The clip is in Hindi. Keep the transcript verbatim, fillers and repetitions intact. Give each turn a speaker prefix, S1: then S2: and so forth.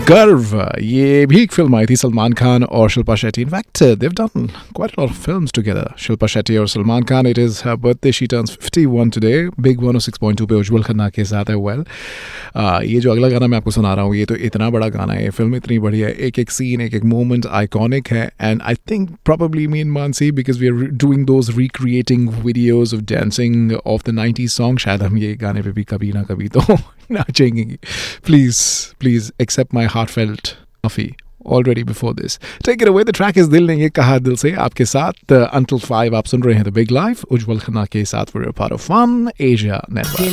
S1: गर्व, ये भी एक फिल्म आई थी सलमान खान और Shilpa Shetty. In fact they've done quite a lot of films together, Shilpa Shetty और Salman Khan. It is her birthday, she turns fifty one today. Big one six point two पे उज्जवल खन्ना के साथ है. वेल well, ये जो अगला गाना मैं आपको सुना रहा हूँ, ये तो इतना बड़ा गाना है, फिल्म इतनी बढ़िया है, एक एक सीन, एक एक मोमेंट आइकॉनिक है. And I think probably me and Mansi, because we are doing those recreating videos of dancing of the nineties song, शायद हम ये गाने पे भी कभी ना कभी तो नाचेंगे. Please, please accept my heartfelt mafi already before this. Take it away. The track is दिल ने ये कहा दिल से आपके साथ uh, until five. आप सुन रहे हैं The Big Life उज्जवल खन्ना के साथ. For a part of Fun Asia Network.